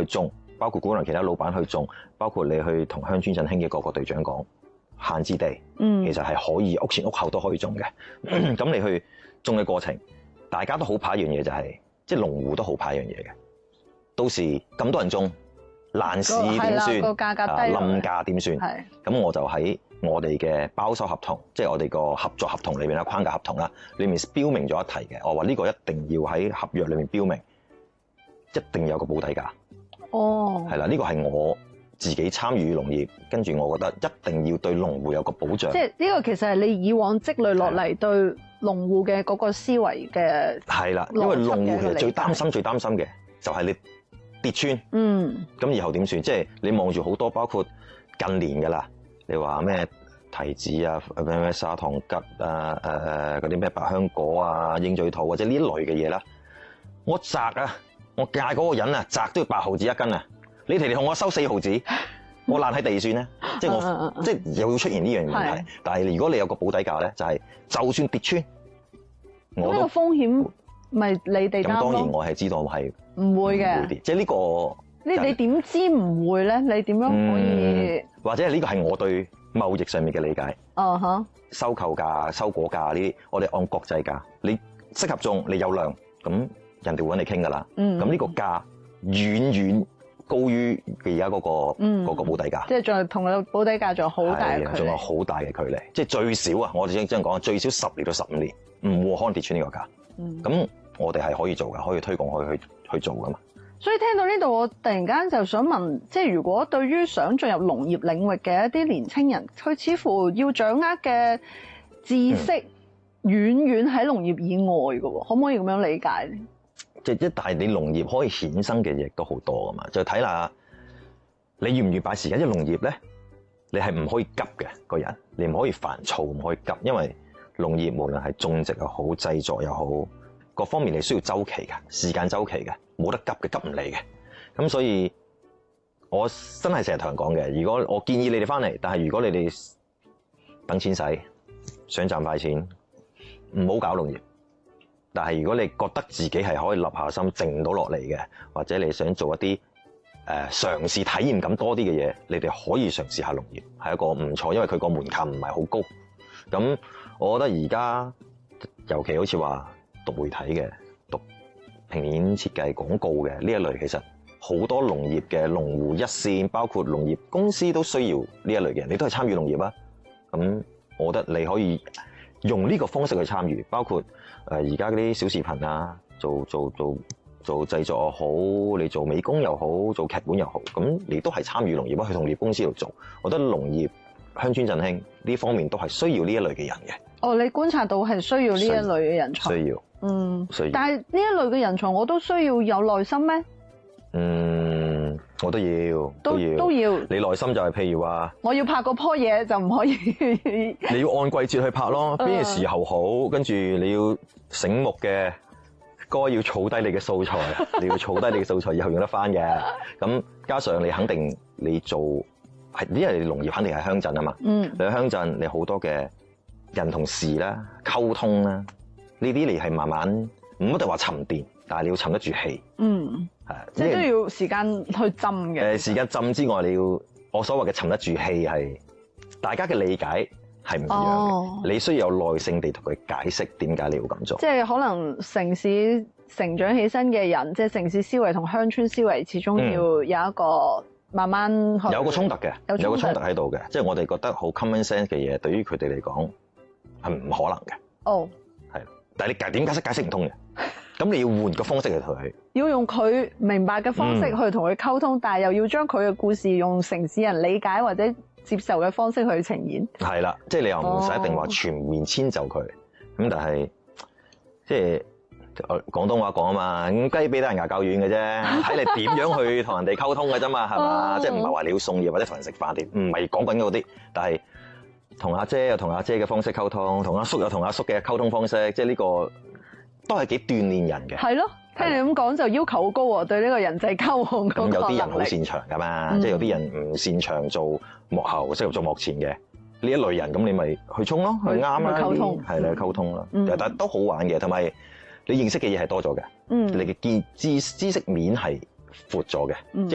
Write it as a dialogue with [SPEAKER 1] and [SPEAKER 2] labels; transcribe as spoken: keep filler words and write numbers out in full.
[SPEAKER 1] 種，包括鼓勵其他老闆去種，包括你去同鄉村振興嘅各個隊長講，閒置地，嗯，其實係可以屋前屋後都可以種嘅。咁你去種嘅過程，大家都好怕一樣嘢就係、是，即係農戶都好怕一樣嘢嘅。到時咁多人種，爛市點算？
[SPEAKER 2] 個價格低，
[SPEAKER 1] 冧價點算？係。咁我就喺我哋嘅包收合同，即係我哋個合作合同裏面啦，框架合同啦，裏面標明咗一題嘅。我話呢個一定要喺合約裏面標明，一定有個保底價。哦。係啦，呢個係我自己參與農業，跟住我覺得一定要對農戶有個保障。
[SPEAKER 2] 即係呢個其實係你以往積累落嚟對農戶嘅嗰個思維嘅。
[SPEAKER 1] 係啦，因為農戶其實最擔心、最擔心嘅就係你跌穿。嗯。咁以後點算？即係你望住好多，包括近年㗎啦。你話咩提子啊、咩咩砂糖桔啊、誒誒嗰啲咩百香果啊、鷹嘴桃或者呢一類嘅嘢啦，我摘啊，我價嗰個人啊，摘都要八毫子一斤啊！你哋同我收四毫子，我爛喺地算咧，即係我即係又要出現呢樣問題。但係如果你有個保底價咧，就係、是、就算跌穿，我
[SPEAKER 2] 呢個風險咪你哋擔咯。
[SPEAKER 1] 咁當然我係知道係
[SPEAKER 2] 唔會嘅，
[SPEAKER 1] 即係呢個。
[SPEAKER 2] 你你點知唔會咧？你點樣可以？
[SPEAKER 1] 嗯、或者係呢個係我對貿易上面嘅理解。哦哈、uh。Huh. 收購價、收果價呢啲，我哋按國際價。你適合種，你有量，咁人哋會揾你傾噶啦。嗯。咁呢個價遠遠高於而家嗰個嗰、嗯、個保底價。即係仲同個保底價仲有好大嘅距離。仲有好大嘅距離。即係最少啊！我哋真真講最少十年到十五年，唔會可能跌穿呢個價。嗯。咁我哋係可以做噶，可以推廣，可以去去做噶嘛。
[SPEAKER 2] 所以聽到呢度，我突然間就想問，即係如果對於想進入農業領域嘅一啲年青人，佢似乎要掌握嘅知識遠遠喺農業以外嘅喎，可唔可以咁樣理解咧？
[SPEAKER 1] 即係一但係你農業可以衍生嘅嘢都好多噶嘛，就睇下你願唔願意擺時間。即係農業咧，你係唔可以急嘅個人，你唔可以煩躁，唔可以急，因為農業無論係種植又好、製作又好，各方面你需要周期嘅時間周期嘅。冇得急嘅，急唔嚟嘅。咁所以，我真係成日同人講嘅。如果我建議你哋翻嚟，但係如果你哋等錢使，想賺快錢，唔好搞農業。但係如果你覺得自己係可以立下心靜到落嚟嘅，或者你想做一啲誒嘗試體驗感多啲嘅嘢，你哋可以嘗試下農業，係一個唔錯，因為佢個門檻唔係好高。咁我覺得而家尤其好似話讀媒體嘅。平面設計廣告嘅呢一類，其實好多農業嘅農戶一線，包括農業公司都需要呢一類嘅人，你都係參與農業啊。咁我覺得你可以用呢個方式去參與，包括誒而家嗰啲小視頻啊，做做做做製作又好，你做美工又好，做劇本又好，咁你都係參與農業啊，去同業公司度做。我覺得農業鄉村振興呢方面都係需要呢一類嘅人嘅。
[SPEAKER 2] 哦，你觀察到係需要呢一類嘅人才。
[SPEAKER 1] 需要。
[SPEAKER 2] 嗯，需要。但係呢一類嘅人才，我都需要有耐心咩？
[SPEAKER 1] 嗯，我都要，
[SPEAKER 2] 都，
[SPEAKER 1] 都要，
[SPEAKER 2] 都要。
[SPEAKER 1] 你耐心就係譬如話，
[SPEAKER 2] 我要拍嗰棵嘢就唔可以。
[SPEAKER 1] 你要按季節去拍咯，邊個時候好，跟住你要醒目嘅，該要儲低你嘅素材，你要儲低你嘅素材，以後用得翻嘅。咁加上你肯定你做係，因為你農業肯定係鄉鎮啊嘛。嗯。你喺鄉鎮，你好多嘅人同事啦，溝通啦。呢啲你係慢慢唔一定話沉澱，但係你要沉得住氣。嗯，係
[SPEAKER 2] 即係都要時間去浸嘅。誒，
[SPEAKER 1] 時間浸之外，你要我所謂嘅沉得住氣係大家嘅理解係唔一樣嘅。哦、你需要有耐性地同佢解釋點解你要咁做。
[SPEAKER 2] 即係可能城市成長起身嘅人，即係城市思維同鄉村思維，始終要有一個慢慢去、嗯、有個衝突嘅，有個衝突喺度嘅。即係我哋覺得好 common sense 嘅嘢，對於佢哋嚟講係唔可能嘅。哦。但係你點解釋解釋唔通嘅？咁你要換個方式去同佢， 要用佢明白嘅方式去同佢溝通，嗯、但係又要將佢嘅故事用城市人理解或者接受嘅方式去呈現。係啦，
[SPEAKER 1] 即係你又唔使一定話全面遷就佢，咁、哦、但係即係廣東話講啊嘛，咁雞髀得人牙較遠嘅啫，睇你點樣去同人哋溝通嘅啫嘛，係嘛？哦、即係唔係話你要送嘢或者同人食飯啲，唔係講緊嗰啲，但係。同阿姐有同阿姐嘅方式溝通，同阿叔有同阿叔嘅溝通方式，即係呢個都係幾鍛鍊人嘅。係咯，聽你咁講就要求好高喎，對呢個人際溝通嗰個能力。咁有啲人好擅長㗎嘛，嗯、即係有啲人唔擅長做幕後，適合做幕前嘅呢一類人，咁你咪去衝咯，去啱啦，溝通係啦，溝通啦，嗯、但係都好玩嘅，同埋你認識嘅嘢係多咗嘅，嗯、你嘅見知知識面係闊咗嘅，嗯、即